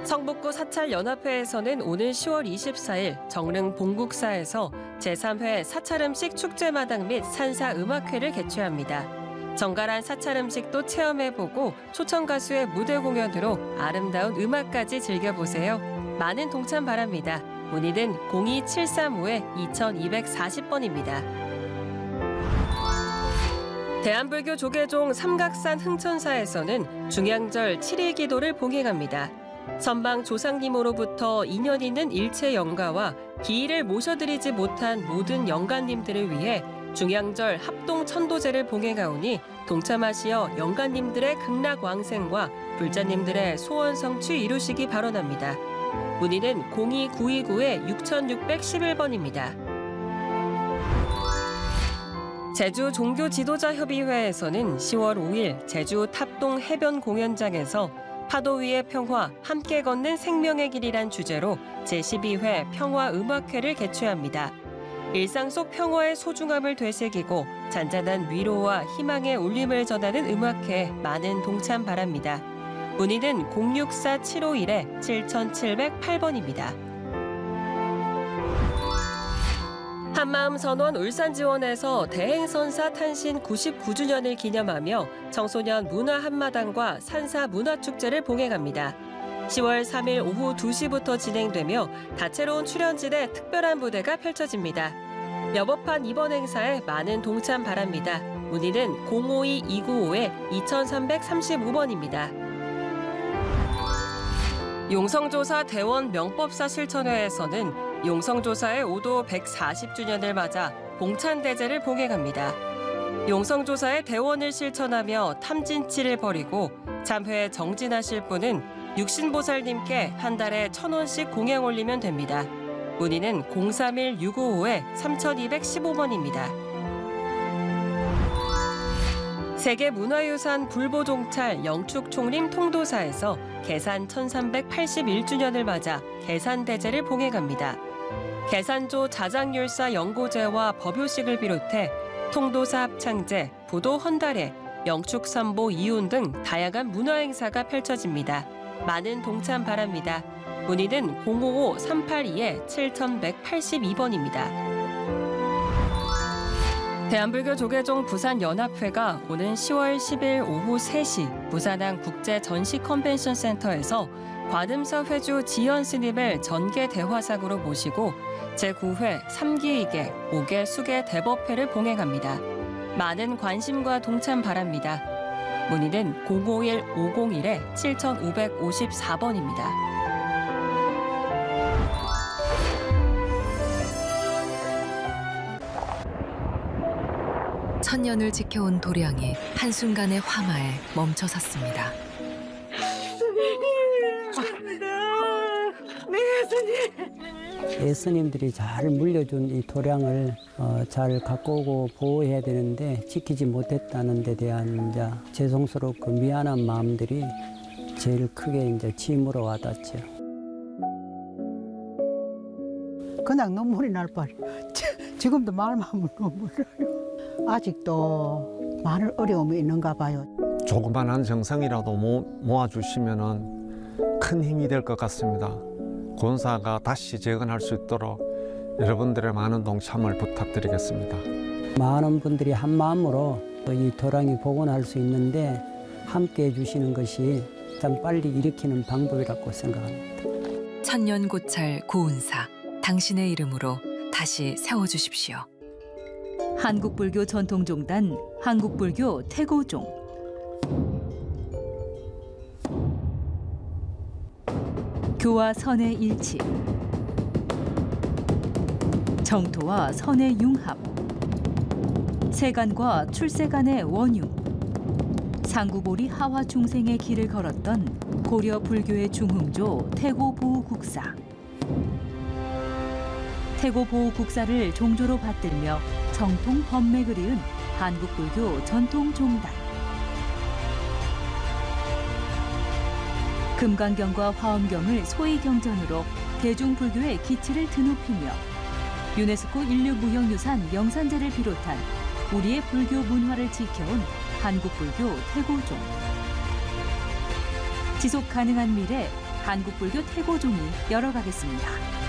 성북구 사찰연합회에서는 오늘 10월 24일 정릉 봉국사에서 제3회 사찰음식 축제마당 및 산사음악회를 개최합니다. 정갈한 사찰음식도 체험해보고 초청 가수의 무대 공연으로 아름다운 음악까지 즐겨보세요. 많은 동참 바랍니다. 문의는 02735-2240번입니다. 대한불교 조계종 삼각산 흥천사에서는 중양절 7일 기도를 봉행합니다. 선방 조상님으로부터 인연 있는 일체 영가와 기일을 모셔드리지 못한 모든 영가님들을 위해 중양절 합동 천도제를 봉행하오니 동참하시어 영가님들의 극락왕생과 불자님들의 소원 성취 이루시기 바라옵니다. 문의는 02929-6611번입니다. 제주 종교지도자협의회에서는 10월 5일 제주 탑동 해변 공연장에서 파도 위의 평화, 함께 걷는 생명의 길이란 주제로 제12회 평화음악회를 개최합니다. 일상 속 평화의 소중함을 되새기고 잔잔한 위로와 희망의 울림을 전하는 음악회에 많은 동참 바랍니다. 문의는 064-751-7708번입니다. 한마음선원 울산지원에서 대행선사 탄신 99주년을 기념하며 청소년 문화 한마당과 산사 문화축제를 봉행합니다. 10월 3일 오후 2시부터 진행되며 다채로운 출연진의 특별한 무대가 펼쳐집니다. 여법한 이번 행사에 많은 동참 바랍니다. 문의는 052-295-2335번입니다. 용성조사 대원 명법사 실천회에서는 용성조사의 5도 140주년을 맞아 봉찬대제를 봉행합니다. 용성조사의 대원을 실천하며 탐진치를 버리고 참회에 정진하실 분은 육신보살님께 한 달에 1,000원씩 공양 올리면 됩니다. 문의는 031-655-3215번입니다. 세계문화유산 불보종찰 영축총림 통도사에서 계산 1381주년을 맞아 계산대제를 봉행합니다. 계산조 자장율사 연고제와 법요식을 비롯해 통도사 합창제, 부도 헌달회, 영축삼보 이윤 등 다양한 문화행사가 펼쳐집니다. 많은 동참 바랍니다. 문의는 055-382-7182번입니다. 대한불교 조계종 부산연합회가 오는 10월 10일 오후 3시 부산항 국제전시컨벤션센터에서 관음사 회주 지연 스님을 전계 대화상으로 모시고 제9회 3기이계 5개 수계 대법회를 봉행합니다. 많은 관심과 동참 바랍니다. 문의는 051-501-7554번입니다. 천년을 지켜온 도량이 한순간의 화마에 멈춰섰습니다. 예스님들이 잘 물려준 이 도량을 잘 갖고 오고 보호해야 되는데 지키지 못했다는 데 대한 이제 죄송스럽고 미안한 마음들이 제일 크게 이제 짐으로 와닿죠. 그냥 눈물이 날 뻔. 지금도 말만 하면 눈물 나요. 아직도 많은 어려움이 있는가 봐요. 조그만한 정성이라도 모아주시면 큰 힘이 될 것 같습니다. 권사가 다시 재건할 수 있도록 여러분들의 많은 동참을 부탁드리겠습니다. 많은 분들이 한 마음으로 이 도량이 복원할 수 있는데 함께 해주시는 것이 참 빨리 일으키는 방법이라고 생각합니다. 천년고찰 고운사, 당신의 이름으로 다시 세워주십시오. 한국불교 전통종단 한국불교 태고종, 교와 선의 일치, 정토와 선의 융합, 세간과 출세간의 원융, 상구보리 하화 중생의 길을 걸었던 고려 불교의 중흥조 태고보호국사. 태고보호국사를 종조로 받들며 정통 법맥을 이은 한국불교 전통종단. 금강경과 화엄경을 소위경전으로 대중불교의 기치를 드높이며 유네스코 인류무형유산 영산제를 비롯한 우리의 불교 문화를 지켜온 한국불교 태고종. 지속가능한 미래 한국 불교 태고종이 열어가겠습니다.